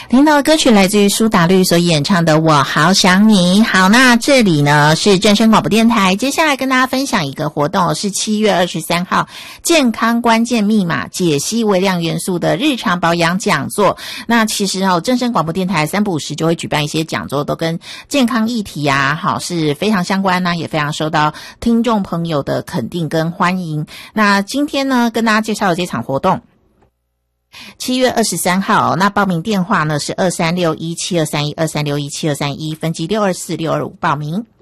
听到的歌曲来自于苏打绿所演唱的《我好想你》。好，那这里呢是正声广播电台，接下来跟大家分享一个活动，是7月23号健康关键密码解析微量元素的日常保养讲座。那其实正声广播电台3不5时就会举办一些讲座，都跟健康议题啊是非常相关也非常受到听众朋友的肯定跟欢迎。那今天呢跟大家介绍的这场活动7月23号，那报名电话呢是23617231 23617231，分机624-625报名。